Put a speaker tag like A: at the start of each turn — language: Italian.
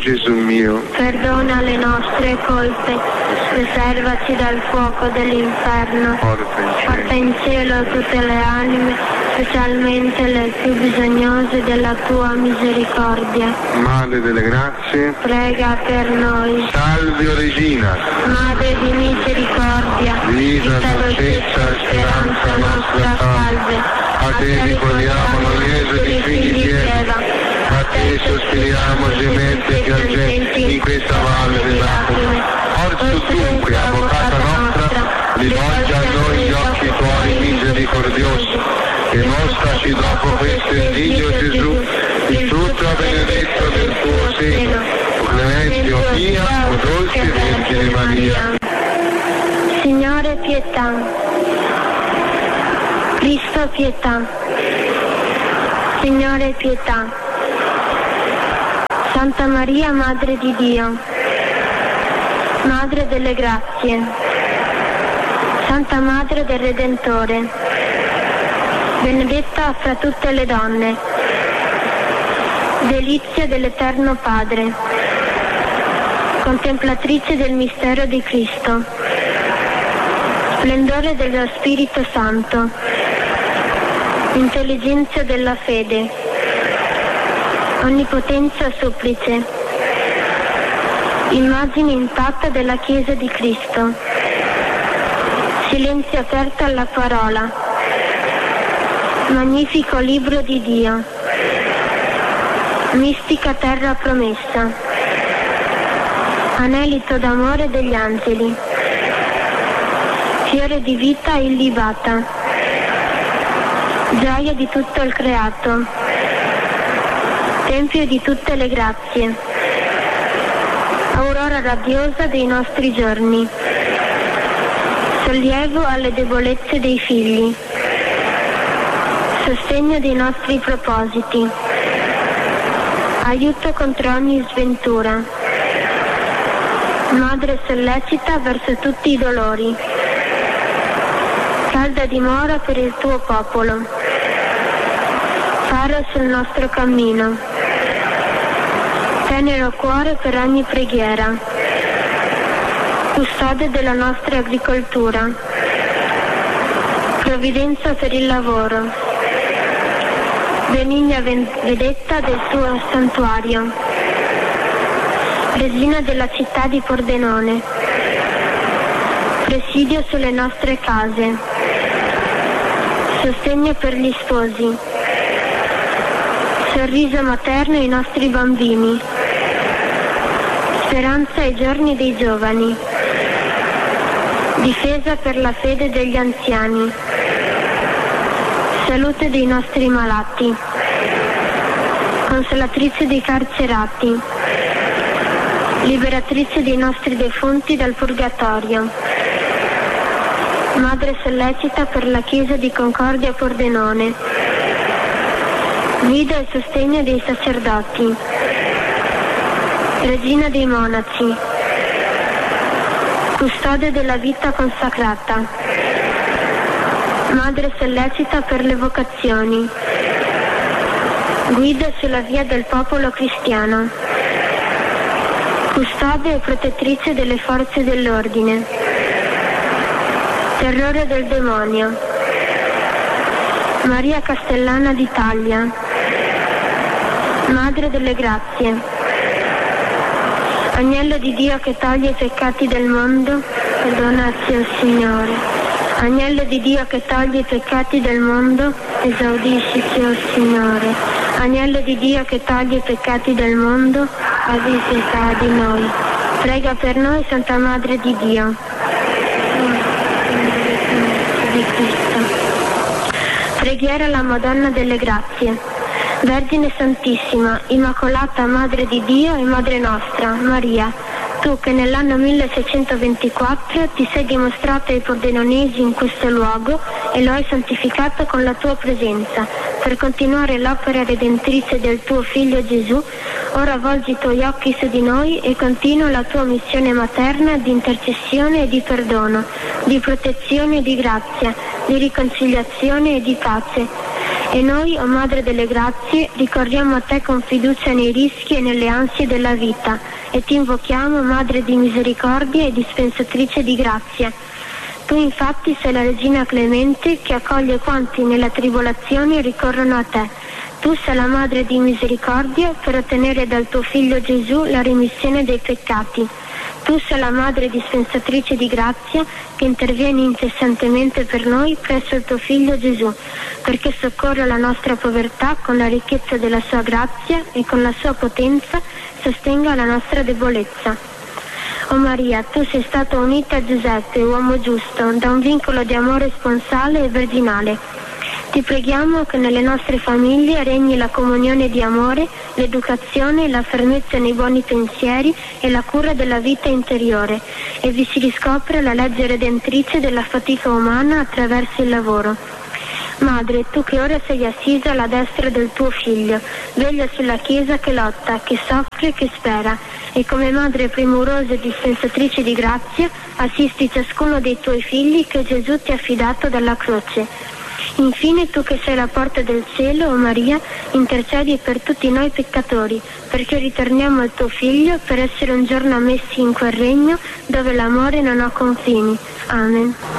A: Gesù mio,
B: perdona le nostre colpe, preservaci dal fuoco dell'inferno, porta in cielo tutte le anime, specialmente le più bisognose della tua misericordia.
A: Madre delle grazie,
B: Prega per noi.
A: Salve Regina,
B: Madre di misericordia,
A: vita, dolcezza, speranza nostra salve. A te ricordiamo noi esuli figli di Eva, a te sospiriamo gementi e piangenti in questa valle delle lacrime. Orso dunque, avvocata nostra, rivolge a noi gli occhi tuoi misericordiosi e mostraci dopo questo il Figlio Gesù, il frutto benedetto del tuo seno, o clemente o pia, o dolce Vergine Maria.
B: Signore pietà. Cristo pietà. Signore pietà. Santa Maria Madre di Dio, Madre delle grazie, Santa Madre del Redentore, benedetta fra tutte le donne, delizia dell'Eterno Padre, contemplatrice del mistero di Cristo, splendore dello Spirito Santo, intelligenza della fede, onnipotenza supplice, immagine intatta della Chiesa di Cristo, silenzio aperto alla parola, magnifico libro di Dio, mistica terra promessa, anelito d'amore degli angeli, fiore di vita illibata, gioia di tutto il creato, tempio di tutte le grazie, aurora radiosa dei nostri giorni, sollievo alle debolezze dei figli, sostegno dei nostri propositi, aiuto contro ogni sventura, madre sollecita verso tutti i dolori, calda dimora per il tuo popolo, faro sul nostro cammino, tenero cuore per ogni preghiera, custode della nostra agricoltura, provvidenza per il lavoro, benigna vedetta del tuo santuario, regina della città di Pordenone, presidio sulle nostre case, sostegno per gli sposi, sorriso materno ai nostri bambini, speranza ai giorni dei giovani, difesa per la fede degli anziani, salute dei nostri malati, consolatrice dei carcerati, liberatrice dei nostri defunti dal purgatorio, madre sollecita per la Chiesa di Concordia Pordenone, guida e sostegno dei sacerdoti, regina dei monaci, custode della vita consacrata, madre sollecita per le vocazioni, guida sulla via del popolo cristiano, custode e protettrice delle forze dell'ordine, terrore del demonio, Maria Castellana d'Italia, Madre delle grazie, Agnello di Dio che toglie i peccati del mondo, perdonati, o Signore. Agnello di Dio che toglie i peccati del mondo, esaudiscici, o Signore. Agnello di Dio che toglie i peccati del mondo, abbi pietà di noi. Prega per noi, Santa Madre di Dio. Di Cristo. Preghiera alla Madonna delle Grazie. Vergine Santissima, Immacolata Madre di Dio e Madre nostra, Maria, tu che nell'anno 1624 ti sei dimostrata ai pordenonesi in questo luogo e lo hai santificato con la tua presenza, per continuare l'opera redentrice del tuo Figlio Gesù, ora volgi i tuoi occhi su di noi e continua la tua missione materna di intercessione e di perdono, di protezione e di grazia, di riconciliazione e di pace. E noi, o Madre delle Grazie, ricorriamo a te con fiducia nei rischi e nelle ansie della vita e ti invochiamo, Madre di misericordia e dispensatrice di grazia. Tu infatti sei la Regina clemente che accoglie quanti nella tribolazione ricorrono a te. Tu sei la Madre di misericordia per ottenere dal tuo Figlio Gesù la remissione dei peccati. Tu sei la Madre dispensatrice di grazia che interviene incessantemente per noi presso il tuo Figlio Gesù, perché soccorra la nostra povertà con la ricchezza della sua grazia e con la sua potenza sostenga la nostra debolezza. O Maria, tu sei stata unita a Giuseppe, uomo giusto, da un vincolo di amore sponsale e virginale. Ti preghiamo che nelle nostre famiglie regni la comunione di amore, l'educazione, la fermezza nei buoni pensieri e la cura della vita interiore, e vi si riscopra la legge redentrice della fatica umana attraverso il lavoro. Madre, tu che ora sei assisa alla destra del tuo Figlio, veglia sulla Chiesa che lotta, che soffre e che spera, e come Madre premurosa e dispensatrice di grazia, assisti ciascuno dei tuoi figli che Gesù ti ha affidato dalla croce. Infine, tu che sei la porta del cielo, o Maria, intercedi per tutti noi peccatori, perché ritorniamo al tuo Figlio per essere un giorno ammessi in quel regno dove l'amore non ha confini. Amen.